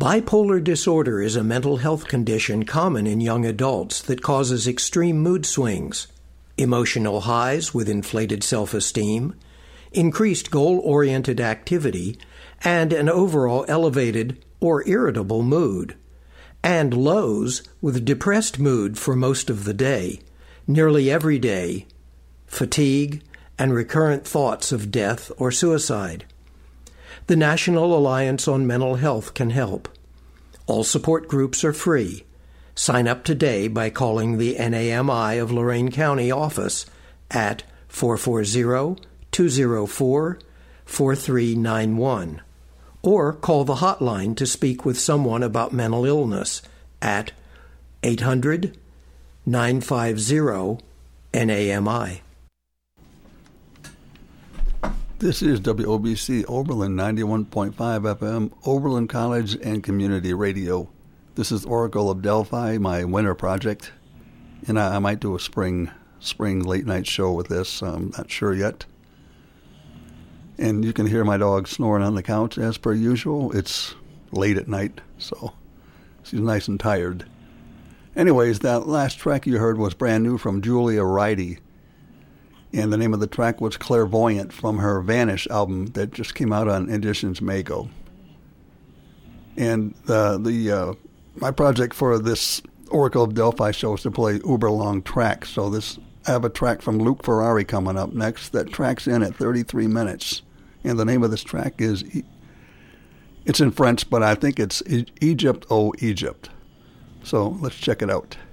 Bipolar disorder is a mental health condition common in young adults that causes extreme mood swings, emotional highs with inflated self-esteem, increased goal-oriented activity, and an overall elevated or irritable mood, and lows with depressed mood for most of the day, nearly every day, fatigue, and recurrent thoughts of death or suicide. The National Alliance on Mental Health can help. All support groups are free. Sign up today by calling the NAMI of Lorain County office at 440-204-4391 or call the hotline to speak with someone about mental illness at 800-950-NAMI. This is WOBC Oberlin 91.5 FM, Oberlin College and Community Radio. This is Oracle of Delphi, my winter project, and I might do a spring late night show with this. I'm not sure yet. And you can hear my dog snoring on the couch as per usual. It's late at night, so she's nice and tired. Anyways, that last track you heard was brand new from Julia Ridey. And the name of the track was Clairvoyant from her Vanish album that just came out on Editions Mago. And my project for this Oracle of Delphi show is to play uber long tracks. So I have a track from Luke Ferrari coming up next that tracks in at 33 minutes. And the name of this track is, it's in French, but I think it's Egypt, Oh Egypt. So let's check it out.